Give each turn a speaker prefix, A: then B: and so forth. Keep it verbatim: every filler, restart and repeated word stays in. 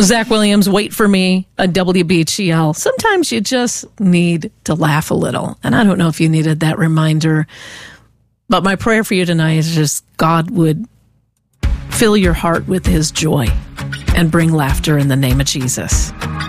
A: Zach Williams, Wait for Me, a W B H L. Sometimes you just need to laugh a little. And I don't know if you needed that reminder, but my prayer for you tonight is just God would fill your heart with his joy and bring laughter in the name of Jesus.